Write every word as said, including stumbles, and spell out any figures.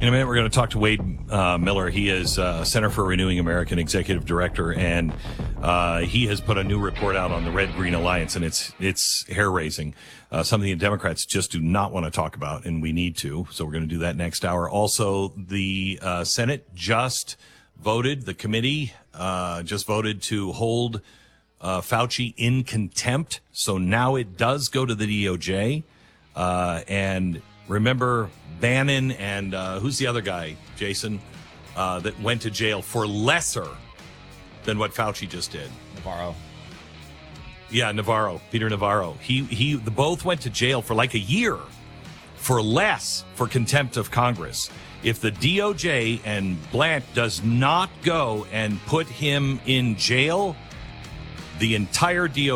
In a minute, we're going to talk to Wade uh, Miller. He is uh, Center for Renewing American Executive Director, and uh, he has put a new report out on the Red Green Alliance, and it's it's hair-raising. Uh, something the Democrats just do not want to talk about, and we need to, so we're going to do that next hour. Also, the uh, Senate just voted, the committee uh, just voted to hold uh, Fauci in contempt, so now it does go to the D O J, uh, and remember Bannon and uh, who's the other guy, Jason, uh, that went to jail for lesser than what Fauci just did? Navarro. Yeah, Navarro, Peter Navarro. He he. The both went to jail for like a year for less for contempt of Congress. If the D O J and Blant does not go and put him in jail, the entire D O J